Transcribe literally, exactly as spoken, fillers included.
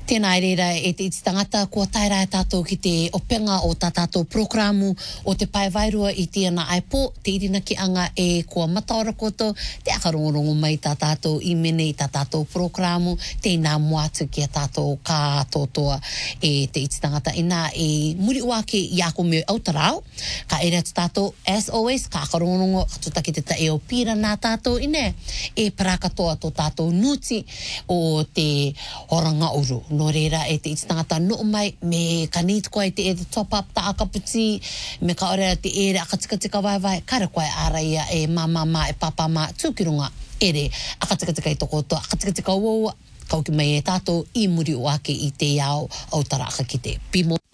Tēnā reira e te iti tangata kua taira e tātou ki te openga o tā tātou programu o te paewairua i tēnā aipo, te irina ki anga e kua mataora koto, te akarongorongo mai tā tātou i mene i tā tātou programu, tēnā moatu ki a tātou kā totoa e te iti tangata ina e muri wake i ako me autarao, ka ere atu tātou, as always, ka akarongorongo atutaki te ta e o pira nā tātou ine, e parakatoa tō tātou nuti o te horanga uru. No reira e te iti tangata no mai me ka need koe te e te top up ta akaputi me ka ore te ere akatikatika vai vai kare koe araia e mama ma e papa ma tūkirunga ere akatikatika i toko to akatikatika uaua kauki mai e tātou i muri o ake i te iao au tara aka ki te pimo